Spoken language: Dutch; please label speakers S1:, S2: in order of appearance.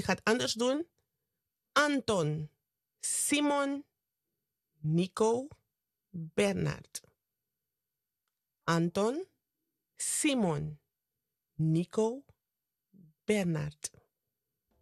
S1: Ik ga het anders doen. Anton, Simon, Nico, Bernard. Anton, Simon, Nico, Bernard.